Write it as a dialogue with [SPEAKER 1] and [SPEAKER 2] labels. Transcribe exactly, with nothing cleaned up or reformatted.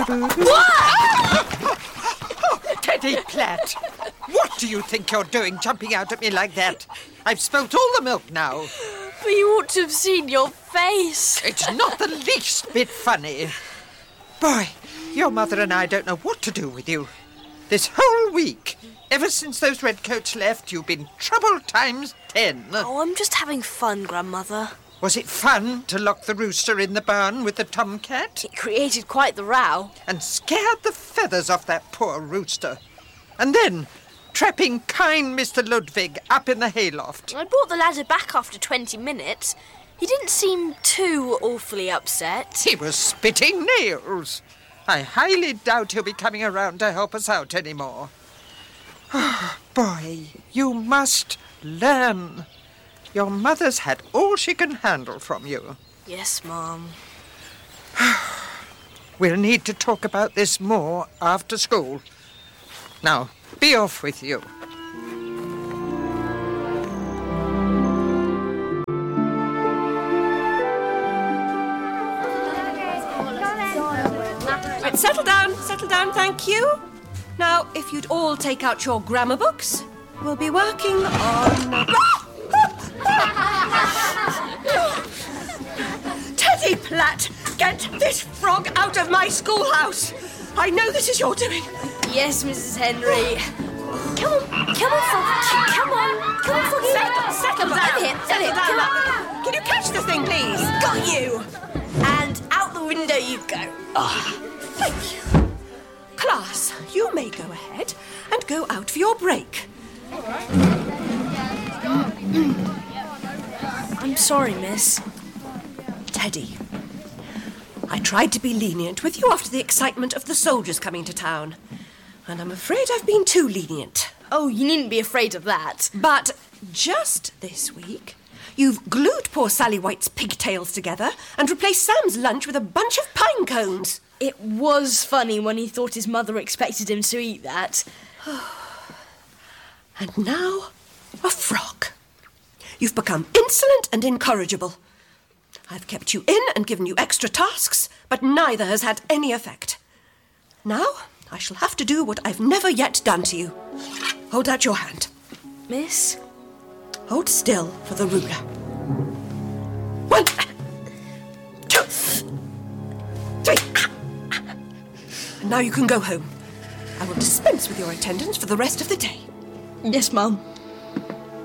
[SPEAKER 1] Teddy Platt! What do you think you're doing, jumping out at me like that? I've spilt all the milk now.
[SPEAKER 2] But you ought to have seen your face.
[SPEAKER 1] It's not the least bit funny. Boy, your mother and I don't know what to do with you. This whole week, ever since those redcoats left, you've been trouble times ten.
[SPEAKER 2] Oh, I'm just having fun, Grandmother.
[SPEAKER 1] Was it fun to lock the rooster in the barn with the tomcat?
[SPEAKER 2] It created quite the row.
[SPEAKER 1] And scared the feathers off that poor rooster. And then trapping kind Mister Ludwig up in the hayloft.
[SPEAKER 2] I brought the ladder back after twenty minutes. He didn't seem too awfully upset.
[SPEAKER 1] He was spitting nails. I highly doubt he'll be coming around to help us out anymore. Oh, boy, you must learn. Your mother's had all she can handle from you.
[SPEAKER 2] Yes, Mum.
[SPEAKER 1] We'll need to talk about this more after school. Now, be off with you.
[SPEAKER 3] Right, settle down, settle down, thank you. Now, if you'd all take out your grammar books, we'll be working on... Teddy Platt, get this frog out of my schoolhouse. I know this is your doing.
[SPEAKER 2] Yes, Missus Henry. Come on, come on, Froggy. Come on, come on, Froggy.
[SPEAKER 3] Settle, settle down.
[SPEAKER 2] Over here, over
[SPEAKER 3] settle
[SPEAKER 2] here.
[SPEAKER 3] down.
[SPEAKER 2] Come on.
[SPEAKER 3] Can you catch the thing, please?
[SPEAKER 2] Got you. And out the window you go.
[SPEAKER 3] Ah, thank you. Class, you may go ahead and go out for your break.
[SPEAKER 2] I'm sorry, miss.
[SPEAKER 3] Teddy, I tried to be lenient with you after the excitement of the soldiers coming to town. And I'm afraid I've been too lenient.
[SPEAKER 2] Oh, you needn't be afraid of that.
[SPEAKER 3] But just this week, you've glued poor Sally White's pigtails together and replaced Sam's lunch with a bunch of pine cones.
[SPEAKER 2] It was funny when he thought his mother expected him to eat that.
[SPEAKER 3] And now, a frog. You've become insolent and incorrigible. I've kept you in and given you extra tasks, but neither has had any effect. Now, I shall have to do what I've never yet done to you. Hold out your hand.
[SPEAKER 2] Miss?
[SPEAKER 3] Hold still for the ruler. One, two, three. And now you can go home. I will dispense with your attendance for the rest of the day.
[SPEAKER 2] Yes, Mum.